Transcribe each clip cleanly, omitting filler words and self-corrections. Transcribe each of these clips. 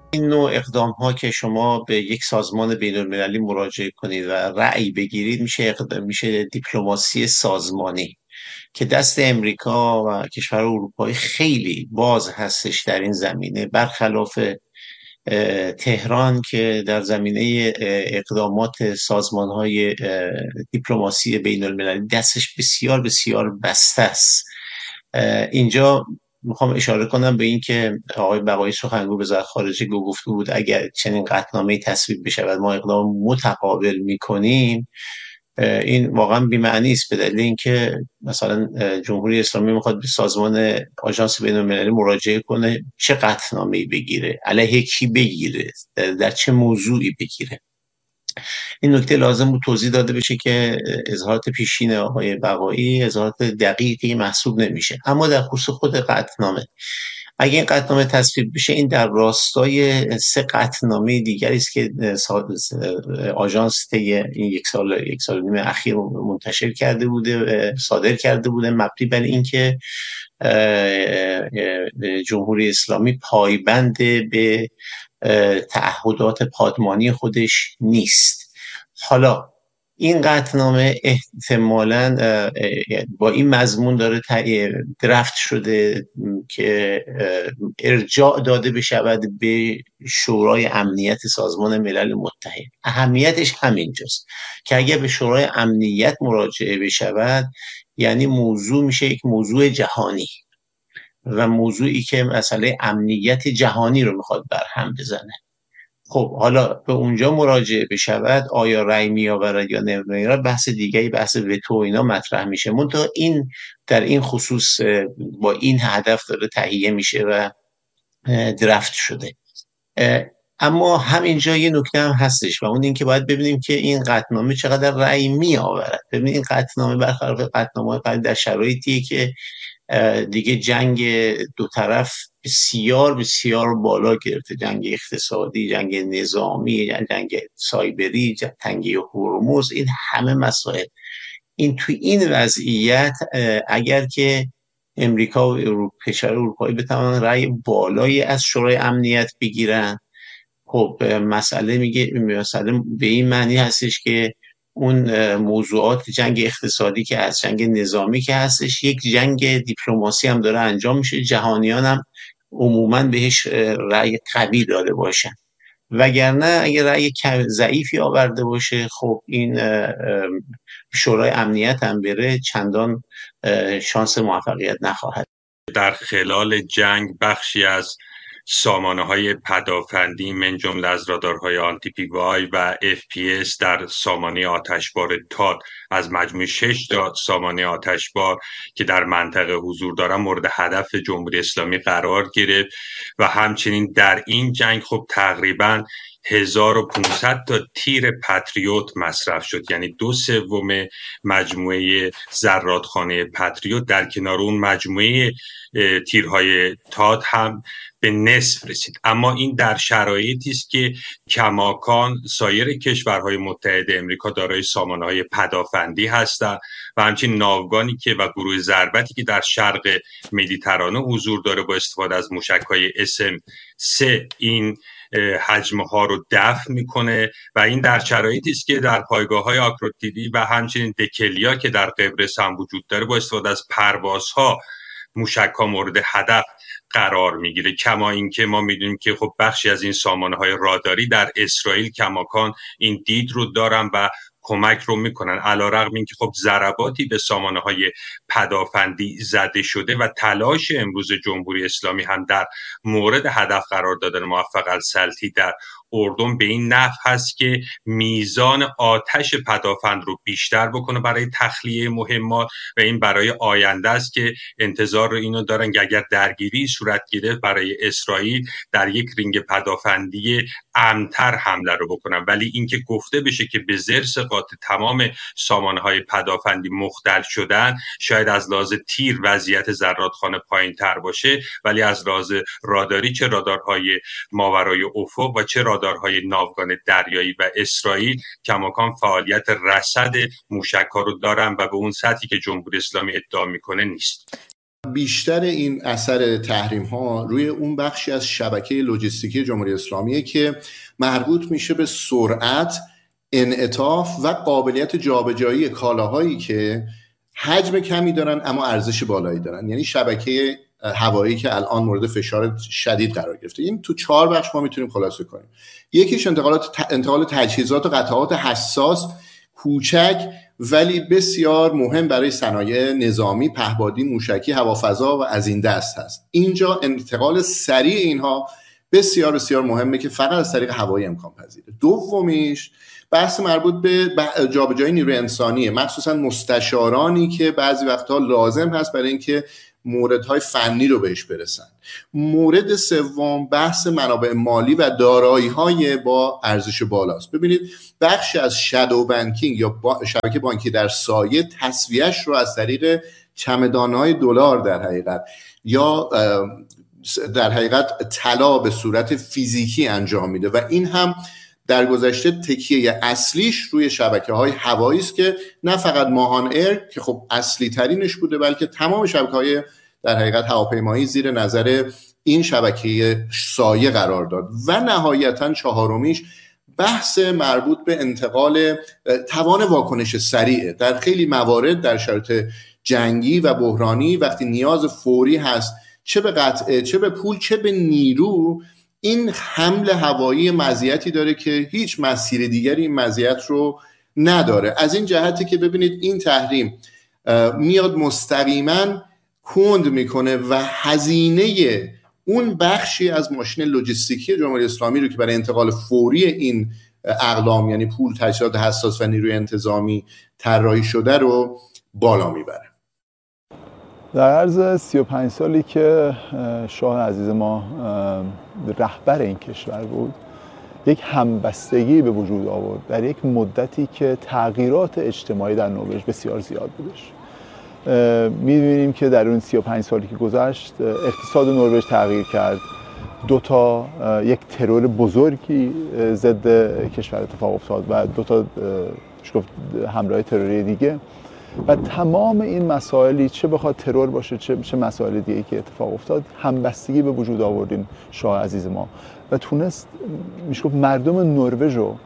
این نوع اقدام ها که شما به یک سازمان بین المللی مراجعه کنید و رأی بگیرید میشه دیپلماسی سازمانی که دست امریکا و کشور اروپایی خیلی باز هستش در این زمینه، برخلاف تهران که در زمینه اقدامات سازمان های دیپلماسی بین المللی دستش بسیار بسیار بسته است. اینجا میخوام اشاره کنم به این که آقای بقایی سخنگوی وزارت خارجه گفته بود اگر چنین قطعنامه‌ای تصویب بشود ما اقدام متقابل میکنیم. این واقعا بی‌معنی است، به دلیل اینکه مثلا جمهوری اسلامی میخواد به سازمان آژانس بین‌المللی مراجعه کنه، چه قطعنامه‌ای بگیره، علیه کی بگیره، در چه موضوعی بگیره. این نکته لازم بود توضیح داده بشه که اظهارات پیشین آقای بقایی اظهارات دقیقی محسوب نمیشه. اما در خصوص خود قطعنامه، اگه این قطعنامه تصویب بشه، این در راستای سه قطعنامه دیگری است که آژانس طی این یک سال و نیم اخیر منتشر کرده بوده، صادر کرده بوده، مبنی بر اینکه جمهوری اسلامی پایبند به تعهدات پادمانی خودش نیست. حالا این قطعنامه احتمالاً با این مضمون داره درفت شده که ارجاع داده بشود به شورای امنیت سازمان ملل متحد. اهمیتش همینجاست که اگر به شورای امنیت مراجعه بشود، یعنی موضوع میشه یک موضوع جهانی و موضوعی که مسئله امنیت جهانی رو میخواد برهم بزنه. خب حالا به اونجا مراجعه بشود، آیا رأی می آورد یا نمیآورد، بحث دیگری، بحث وتو اینا مطرح میشه. منتها این در این خصوص با این هدف داره تهیه میشه و درفت شده. اما همینجا یه نکته هم هستش و اون این که باید ببینیم که این قطعنامه چقدر رأی می آورد. ببینید این قطعنامه برخلاف قطعنامه‌های در شرایطیه که دیگه جنگ دو طرف بسیار بسیار بالا گرفته، جنگ اقتصادی، جنگ نظامی، جنگ سایبری، تنگه هرمز، این همه مسائل. این توی این وضعیت اگر که امریکا و کشور اروپایی بتوانند رأی بالایی از شورای امنیت بگیرن، خب مسئله به این معنی هستش که اون موضوعات جنگ اقتصادی که هست، جنگ نظامی که هستش، یک جنگ دیپلماسی هم داره انجام میشه، جهانیان هم عموما بهش رأی قوی داده باشن. وگرنه اگه رأی ضعیفی آورده باشه، خب این شورای امنیت هم بره، چندان شانس موفقیت نخواهد. در خلال جنگ بخشی از سامانه‌های پدافندی من جمله از رادارهای آنتی پی وای و FPS در سامانه آتشبار تاد از مجموع 6 تا سامانه آتشبار که در منطقه حضور دارن مورد هدف جمهوری اسلامی قرار گرفت و همچنین در این جنگ خب تقریباً 1500 تا تیر پتریوت مصرف شد، یعنی 2/3 مجموعه زرادخانه پتریوت در کنار اون مجموعه تیرهای تاد هم به نصف رسید. اما این در شرایطی است که کماکان سایر کشورهای متحد امریکا دارای سامانه‌های پدافندی هستند و همچنین ناوگانی که و گروه ضربتی که در شرق مدیترانه حضور داره با استفاده از موشک‌های SM-3 این حجم ها رو دفع میکنه و این در شرایطی است که در پایگاه های آکروتیدی و همچنین دکلیا که در قبرس هم وجود داره با استفاده از پروازها موشک ها مورد هدف قرار میگیره. کما اینکه ما میدونیم که خب بخشی از این سامانه های راداری در اسرائیل کماکان این دید رو دارن و کمک رو میکنن، علیرغم اینکه خب ضرباتی به سامانه های پدافندی زده شده و تلاش امروز جمهوری اسلامی هم در مورد هدف قرار دادن موفق السلطی در اردن به این نحو هست که میزان آتش پدافند رو بیشتر بکنه برای تخلیه مهمات و این برای آینده است که انتظار رو اینو دارن که اگر درگیری صورت گرفت برای اسرائیل در یک رینگ پدافندی امن‌تر حمله رو بکنن. ولی اینکه گفته بشه که به زر سقاط تمام سامانه‌های پدافندی مختل شدن، شاید از لحاظ تیر وضعیت زرادخانه پایین‌تر باشه، ولی از لحاظ راداری چه رادارهای ماورای افق و چه رادارهای ناوگان دریایی و اسرائیل کماکان فعالیت رصد موشک‌ها رو دارن و به اون سطحی که جمهوری اسلامی ادعا میکنه نیست. بیشتر این اثر تحریم ها روی اون بخشی از شبکه لوجستیکی جمهوری اسلامیه که مربوط میشه به سرعت، انعطاف و قابلیت جابجایی کالاهایی که حجم کمی دارن اما ارزش بالایی دارن. یعنی شبکه هوایی که الان مورد فشار شدید قرار گرفته. این تو 4 بخش ما میتونیم خلاصه کنیم. یکیش انتقال تجهیزات و قطعات حساس، کوچک ولی بسیار مهم برای صنایع نظامی، پهپادی، موشکی، هوافضا و از این دست هست. اینجا انتقال سریع اینها بسیار بسیار مهمه که فقط از طریق هوایی امکان پذیره. دومیش بحث مربوط به جابجایی نیروی انسانیه، مخصوصا مستشارانی که بعضی وقتها لازم هست برای اینکه موردهای فنی رو بهش برسن. مورد سوم بحث منابع مالی و دارایی‌های با ارزش بالاست. ببینید بخشی از شادو بانکینگ یا شبکه بانکی در سایه تسویه‌اش رو از طریق چمدان‌های دلار در حقیقت یا در حقیقت طلا به صورت فیزیکی انجام میده و این هم در گذشته تکیه اصلیش روی شبکه‌های هوایی است که نه فقط ماهان ایر که خب اصلی ترینش بوده بلکه تمام شبکه‌های در حقیقت هواپیمایی زیر نظر این شبکه سایه قرار داد. و نهایتاً چهارمیش بحث مربوط به انتقال توان واکنش سریعه. در خیلی موارد در شرایط جنگی و بحرانی وقتی نیاز فوری هست، چه به قطعه، چه به پول، چه به نیرو، این حمل هوایی مزیتی داره که هیچ مسیر دیگری این مزیت رو نداره. از این جهتی که ببینید این تحریم میاد مستقیما کند میکنه و هزینه اون بخشی از ماشین لوجستیکی جمهوری اسلامی رو که برای انتقال فوری این اقلام یعنی پول، تجهیزات حساس و نیروی انتظامی طراحی شده رو بالا میبره. در عرض 35 سالی که شاه عزیز ما رهبر این کشور بود، یک همبستگی به وجود آورد در یک مدتی که تغییرات اجتماعی در نروژ بسیار زیاد بودش. می‌بینیم که در اون 35 سالی که گذشت اقتصاد نروژ تغییر کرد. یک ترور بزرگی ضد کشور اتفاق افتاد و 2 همراه تروری دیگه و تمام این مسائلی چه بخواد ترور باشه چه مسائل دیگه که اتفاق افتاد همبستگی به وجود آوردین شاه عزیز ما و تونست میشه مردم نروژ رو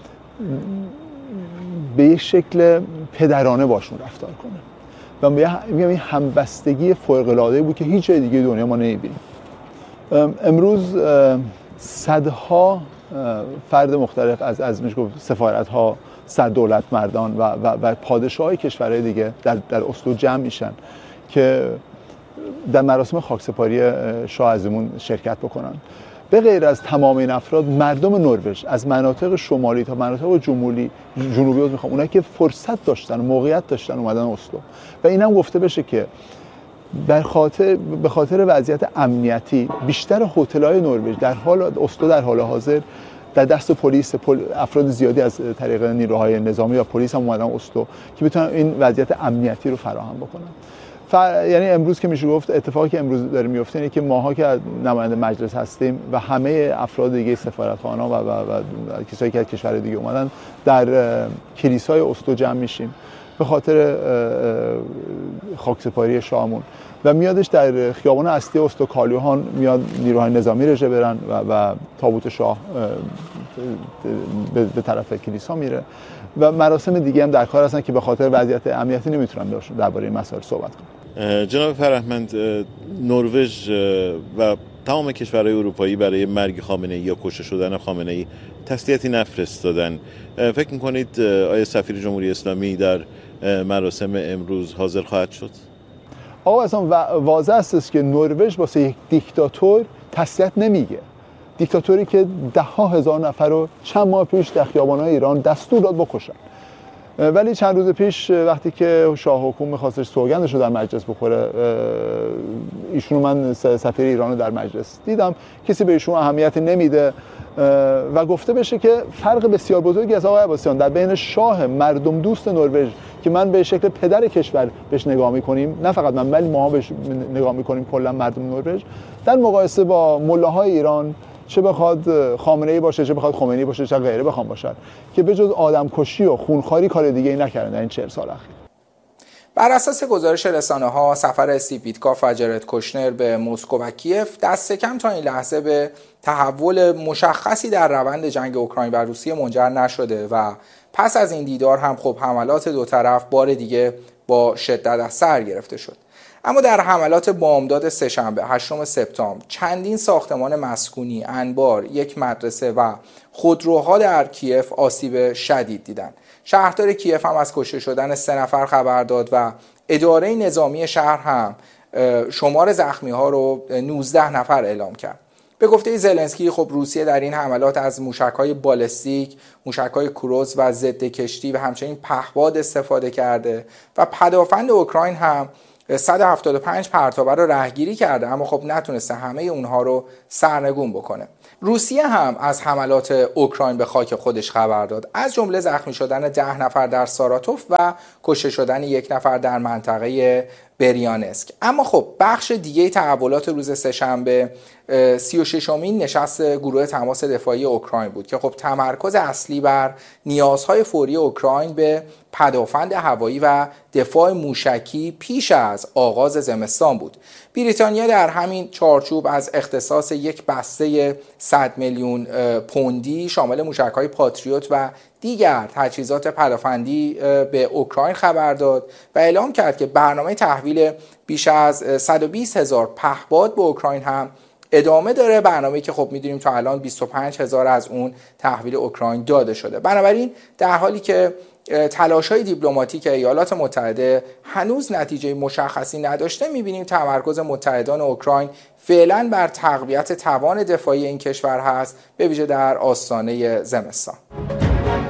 به یک شکل پدرانه باشون رفتار کنه و میگم این همبستگی فوق‌العاده بود که هیچ جای دیگه دنیا ما نمی‌بینیم. امروز صدها فرد مختلف از میشه گفت سفارت‌ها، صد دولت مردان و پادشاهای کشورهای دیگه در اسلو جمع میشن که در مراسم خاکسپاری شاه عزیزمون شرکت بکنن. به غیر از تمام این افراد، مردم نروژ از مناطق شمالی تا مناطق جنوبی میخوام اونایی که فرصت داشتن و موقعیت داشتن اومدن اسلو و اینم گفته بشه که به خاطر وضعیت امنیتی بیشتر هتل‌های نروژ اسلو در حال حاضر در دست پلیس، افراد زیادی از طریق نیروهای نظامی و پلیس هم اومدن اسلو که بتونن این وضعیت امنیتی رو فراهم بکنن. یعنی امروز که میشه گفت اتفاقی که امروز داره میفته اینه که ماها که نماینده مجلس هستیم و همه افراد دیگه سفارتخانه‌ها و کسایی که از کشور دیگه اومدن در کلیسای اسلو جمع میشیم به خاطر خاکسپاری شاهمون و میادش در خیابان اصلی اسلو کالیوهان میاد نیروهای نظامی رژه برن و تابوت شاه به طرف کلیسا میره و مراسم دیگه هم در کار هستن که به خاطر وضعیت امنیتی نمیتونن درباره این مسائل صحبت کنن. جناب فرهمند، نروژ و تمام کشورهای اروپایی برای مرگ خامنه‌ای یا کشته شدن خامنه‌ای تسلیتی نفرستادن. فکر می‌کنید آیا سفیر جمهوری اسلامی در مراسم امروز حاضر خواهد شد؟ آقا اصلا واضح است که نروژ واسه یک دیکتاتور تسلیت نمیگه. دیکتاتوری که 10,000 نفر رو چند ماه پیش در خیابان‌های ایران دستور داد بکشن. ولی چند روز پیش وقتی که شاه حکومت می‌خواستش سوگندش رو در مجلس بخوره، ایشونو من سفیر ایران رو در مجلس دیدم، کسی به ایشون اهمیت نمیده و گفته بشه که فرق بسیار بزرگی از آقای عباسیان در بین شاه مردم دوست نروژ که من به شکل پدر کشور بهش نگاه می‌کنیم، نه فقط من بلکه ماها بهش نگاه می‌کنیم کلا مردم نروژ، در مقایسه با ملاهای ایران، چه بخواد خامنه‌ای باشه، چه بخواد خمینی باشه، چه غیره بخوام باشن، که به جز آدمکشی و خونخواری کار دیگه ای نکردن در این 40 سال اخیر. بر اساس گزارش رسانه‌ها، سفر استیو ویتکاف و جرد کوشنر به مسکو و کیف دست کم تا این لحظه به تحول مشخصی در روند جنگ اوکراین و روسیه منجر نشده و پس از این دیدار هم خب حملات دو طرف بار دیگه با شدت از سر گرفته شد. اما در حملات بامداد سه‌شنبه 8 سپتامبر چندین ساختمان مسکونی، انبار، یک مدرسه و خودروها در کیف آسیب شدید دیدند. شهردار کیف هم از کشته شدن 3 نفر خبر داد و اداره نظامی شهر هم شمار زخمی‌ها رو 19 نفر اعلام کرد. به گفته زلنسکی خب روسیه در این حملات از موشک‌های بالستیک، موشک‌های کروز و ضد کشتی و همچنین پهپاد استفاده کرده و پدافند اوکراین هم 175 پرتابه رو رهگیری کرده، اما خب نتونسته همه اونها رو سرنگون بکنه. روسیه هم از حملات اوکراین به خاک خودش خبر داد، از جمله زخمی شدن 10 نفر در ساراتوف و کشته شدن 1 نفر در منطقه بریانسک. اما خب بخش دیگه تحولات روز سه‌شنبه 36مین نشست گروه تماس دفاعی اوکراین بود که خب تمرکز اصلی بر نیازهای فوری اوکراین به پدافند هوایی و دفاع موشکی پیش از آغاز زمستان بود. بریتانیا در همین چارچوب از اختصاص یک بسته 100 میلیون پوندی شامل موشک‌های پاتریوت و دیگر تجهیزات پدافندی به اوکراین خبر داد و اعلام کرد که برنامه تحویل بیش از 120,000 پهپاد به اوکراین هم ادامه داره، برنامه‌ای که خب می‌دونیم تا الان 25,000 از اون تحویل اوکراین داده شده. بنابراین در حالی که تلاش‌های دیپلماتیک ایالات متحده هنوز نتیجه مشخصی نداشته، می‌بینیم تمرکز متحدان اوکراین فعلا بر تقویت توان دفاعی این کشور هست، به ویژه در آستانه زمستان.